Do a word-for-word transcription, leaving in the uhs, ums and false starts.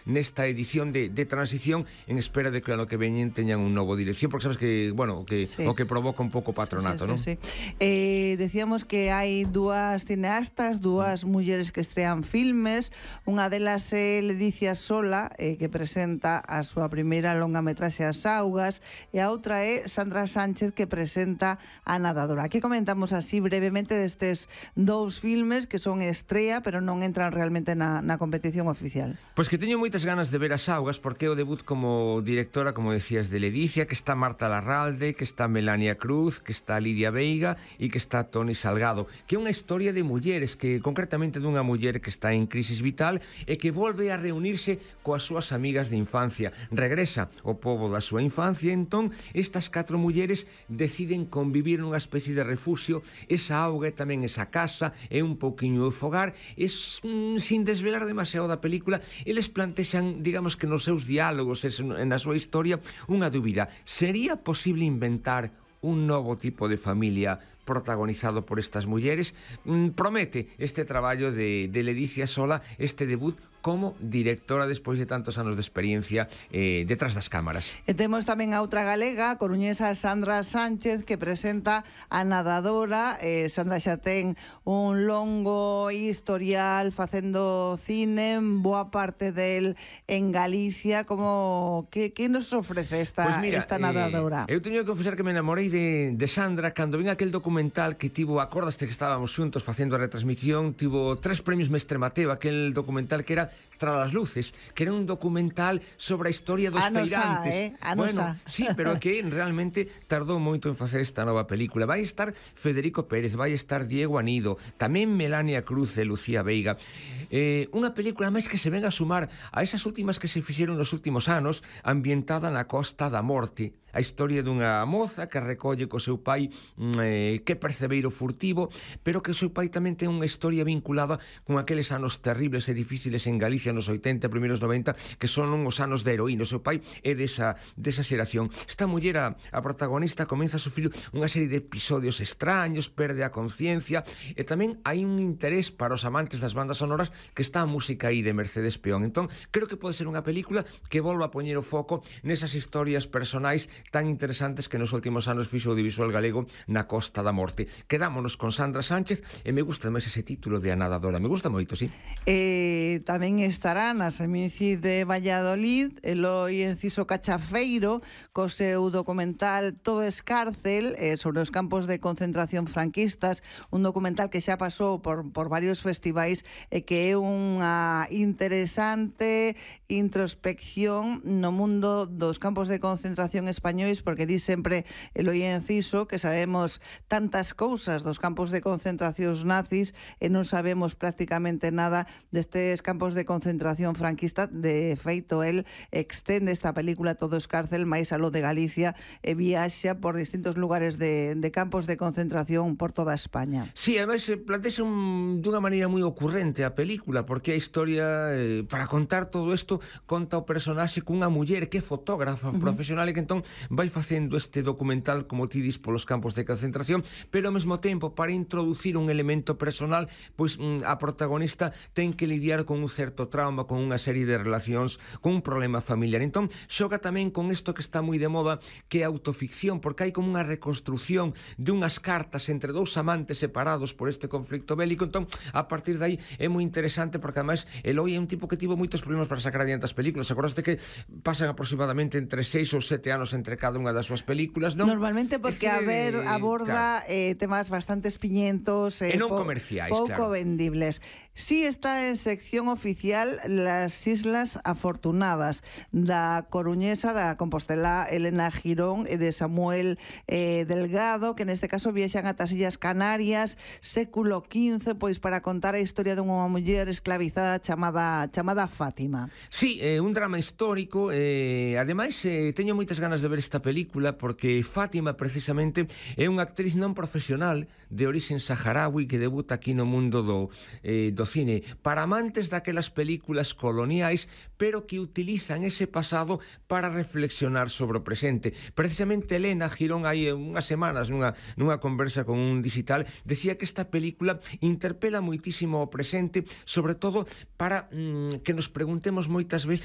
nesta edición de, de transición en espera de que ano que veñen teñan un novo dirección, porque sabes que, bueno, que, sí. o que provoca un pouco patronato, sí, sí, non? Sí, sí. Eh, decíamos que hai dúas cineastas, dúas mm. mulleres que estrean filmes, unha delas é Ledicia Sola, eh, que presenta a súa primeira longametraxe As Augas, e a outra é Sandra Sánchez, que presenta A Nadadora. Aquí comentamos así brevemente destes dous filmes que son estrea, pero non entran realmente na, na competición oficial. Pois que teño moitas ganas de ver As Augas, porque é o debut como directora, como decías, de Ledicia, que está Marta Larralde, que está Melania Cruz, que está Lidia Veiga e que está Toni Salgado, que é unha historia de mulleres, que concretamente dunha muller que está en crisis vital e que volve a reunirse coas súas amigas de infancia. Regresa ao pobo da súa infancia, e entón estas catro mulleres deciden convivir nunha especie de refuxio. Esa auga é tamén esa casa, é un pouquiño o fogar, e sin desvelar demasiado da película, eles plantexan, digamos que nos seus diálogos e na súa historia, unha dúbida: sería posible inventar un novo tipo de familia protagonizado por estas mulleres? Mm, promete este traballo de, de Ledicia Sola, este debut como directora despois de tantos anos de experiencia eh, detrás das cámaras. E temos tamén a outra galega, coruñesa Sandra Sánchez, que presenta A Nadadora. eh, Sandra xa ten un longo historial facendo cine, boa parte del en Galicia. Como que, que nos ofrece esta, pues mira, esta Nadadora? Eh, eu teño que confesar que me enamorei de, de Sandra cando vin aquel documental que tivo, acordaste que estábamos xuntos facendo a retransmisión, tivo tres premios Mestre Mateo, aquel documental que era Tras as luces, que era un documental sobre a historia dos Anosa, feirantes. Eh? Bueno, sí, pero que realmente tardou moito en facer esta nova película. Vai estar Federico Pérez, vai estar Diego Anido, tamén Melania Cruz e Lucía Veiga. Eh, unha película máis que se ven a sumar a esas últimas que se fixeron nos últimos anos, ambientada na Costa da Morte. A historia dunha moza que recolle co seu pai eh, que percebeiro furtivo, pero que o seu pai tamén ten unha historia vinculada con aqueles anos terribles e difíciles en Galicia nos oitenta, primeiros noventa, que son os anos de heroína. O seu pai é desa, desa xeración. Esta muller, a, a protagonista, comeza a sufrir unha serie de episodios extraños, perde a conciencia, e tamén hai un interés para os amantes das bandas sonoras, que está a música aí de Mercedes Peón. Entón, creo que pode ser unha película que volva a poñer o foco nesas historias personais tan interesantes que nos últimos anos fixo o audiovisual galego na Costa da Morte. Quedámonos con Sandra Sánchez, e me gusta máis ese título de A Nadadora. Me gusta moito, sí. Eh, tamén estará na Semici de Valladolid Eloi Enciso Cachafeiro co seu documental Todo es cárcel, eh, sobre os campos de concentración franquistas, un documental que xa pasou por, por varios festivais e que é unha interesante introspección no mundo dos campos de concentración españois, porque di sempre Eloi Enciso que sabemos tantas cousas dos campos de concentracións nazis e non sabemos prácticamente nada destes campos de concentración franquista. De feito, el extende esta película Todo es cárcel máis a lo de Galicia e viaxa por distintos lugares de, de campos de concentración por toda España. Sí, ademais se plantexa un, dunha maneira moi ocurrente a película, porque a historia, eh, para contar todo isto, conta o personaxe cunha muller que é fotógrafa uh-huh. profesional, e que entón vai facendo este documental, como ti dis, polos campos de concentración, pero ao mesmo tempo, para introducir un elemento personal, pois a protagonista ten que lidiar con un certo trauma, con unha serie de relacións, con un problema familiar. Entón, xoga tamén con isto que está moi de moda, que é a autoficción, porque hai como unha reconstrucción de unhas cartas entre dous amantes separados por este conflicto bélico. Entón, a partir de aí é moi interesante, porque además Eloi é un tipo que tivo moitos problemas para sacar adiante as películas. Acordaste que pasan aproximadamente entre seis ou sete anos entre cada unha das súas películas, non? Normalmente porque a ver aborda claro. eh, temas bastante espiñentos eh, e non po comerciais, pouco claro. vendibles. Sí está en sección oficial Las Islas Afortunadas, da coruñesa, da compostelá Elena Girón e de Samuel eh, Delgado, que neste caso viaxan ata as Illas Canarias, século quince, pois para contar a historia dunha muller esclavizada chamada chamada Fátima. Sí, eh, un drama histórico. eh, ademais, eh, teño moitas ganas de ver esta película, porque Fátima, precisamente, é unha actriz non profesional de orixen saharaui que debuta aquí no mundo do, eh, do cine, para amantes daquelas películas coloniais, pero que utilizan ese pasado para reflexionar sobre o presente. Precisamente Elena Girón, hai unhas semanas, nunha, nunha conversa con un digital, decía que esta película interpela moitísimo o presente, sobre todo para mm, que nos preguntemos moitas veces